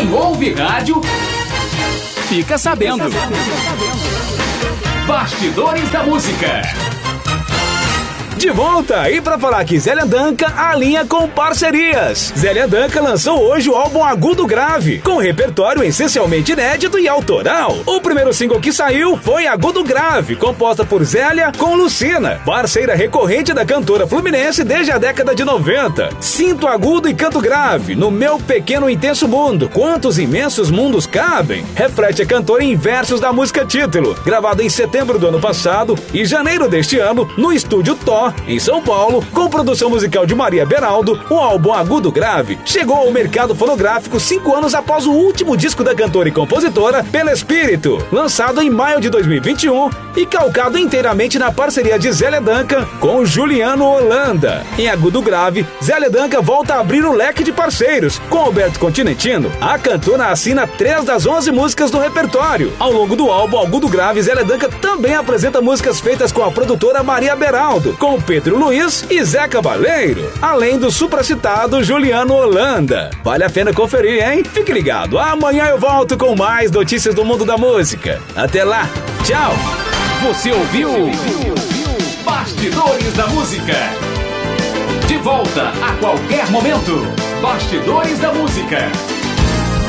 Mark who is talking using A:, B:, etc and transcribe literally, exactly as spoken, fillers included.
A: Quem ouve rádio, fica sabendo. Bastidores da Música.
B: De volta, e pra falar que Zélia Duncan alinha com parcerias. Zélia Duncan lançou hoje o álbum Agudo Grave, com repertório essencialmente inédito e autoral. O primeiro single que saiu foi Agudo Grave, composta por Zélia com Lucina, parceira recorrente da cantora fluminense desde a década de noventa. Sinto agudo e canto grave, no meu pequeno intenso mundo, quantos imensos mundos cabem? Reflete a cantora em versos da música título, gravada em setembro do ano passado e janeiro deste ano, no estúdio Thor, em São Paulo, com produção musical de Maria Beraldo. O álbum Agudo Grave chegou ao mercado fonográfico cinco anos após o último disco da cantora e compositora, Pelo Espírito, lançado em maio de dois mil e vinte e um e calcado inteiramente na parceria de Zélia Duncan com Juliano Holanda. Em Agudo Grave, Zélia Duncan volta a abrir o leque de parceiros. Com Alberto Continentino, a cantora assina três das onze músicas do repertório. Ao longo do álbum Agudo Grave, Zélia Duncan também apresenta músicas feitas com a produtora Maria Beraldo, com Pedro Luiz e Zé Cabaleiro, além do supracitado Juliano Holanda. Vale a pena conferir, hein? Fique ligado, amanhã eu volto com mais notícias do mundo da música. Até lá, tchau!
A: Você ouviu Bastidores da Música. De volta a qualquer momento. Bastidores da Música.